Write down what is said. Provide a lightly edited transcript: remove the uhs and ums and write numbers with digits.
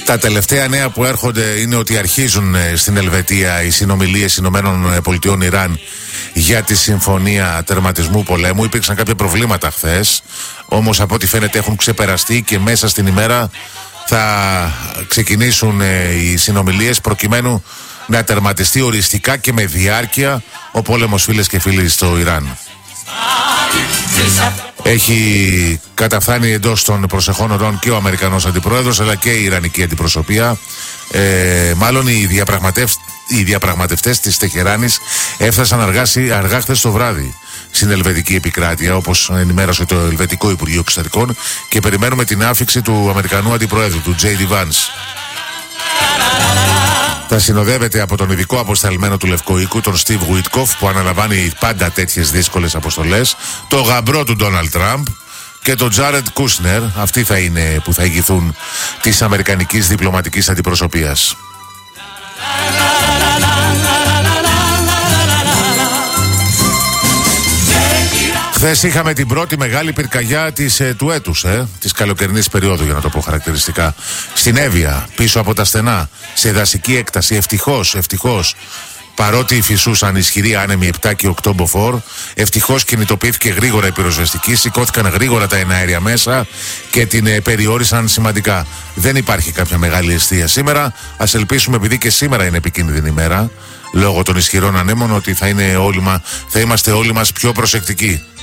Τα τελευταία νέα που έρχονται είναι ότι αρχίζουν στην Ελβετία οι συνομιλίες Ηνωμένων Πολιτειών Ιράν για τη συμφωνία τερματισμού πολέμου. Υπήρξαν κάποια προβλήματα χθες, όμως από ό,τι φαίνεται έχουν ξεπεραστεί και μέσα στην ημέρα θα ξεκινήσουν οι συνομιλίες προκειμένου να τερματιστεί οριστικά και με διάρκεια ο πόλεμος, φίλες και φίλοι, στο Ιράν. Έχει καταφθάνει εντός των προσεχών ωρών και ο Αμερικανός Αντιπρόεδρος αλλά και η Ιρανική αντιπροσωπεία. Μάλλον οι διαπραγματευτές της Τεχεράνης έφτασαν αργά χθες το βράδυ στην Ελβετική επικράτεια, όπως ενημέρωσε το Ελβετικό Υπουργείο Εξωτερικών, και περιμένουμε την άφιξη του Αμερικανού Αντιπροέδρου, του J.D. Vance. Θα συνοδεύεται από τον ειδικό αποσταλμένο του Λευκού Οίκου, τον Steve Witkoff, που αναλαμβάνει πάντα τέτοιες δύσκολες αποστολές, το γαμπρό του Ντόναλντ Τραμπ και τον Τζάρεντ Κούσνερ. Αυτοί θα είναι που θα ηγηθούν της αμερικανικής διπλωματικής αντιπροσωπείας. Χθες είχαμε την πρώτη μεγάλη πυρκαγιά του έτους, της καλοκαιρινής περίοδου, για να το πω χαρακτηριστικά, στην Εύβοια, πίσω από τα στενά, σε δασική έκταση. Ευτυχώς, παρότι φυσούσαν ισχυροί άνεμοι 7 και 8 μποφόρ, ευτυχώς κινητοποιήθηκε γρήγορα η πυροσβεστική, σηκώθηκαν γρήγορα τα εναέρια μέσα και την περιόρισαν σημαντικά. Δεν υπάρχει κάποια μεγάλη αιστεία σήμερα. Ας ελπίσουμε, επειδή και σήμερα είναι επικίνδυνη ημέρα λόγω των ισχυρών ανέμων, ότι θα είμαστε όλοι μας πιο προσεκτικοί.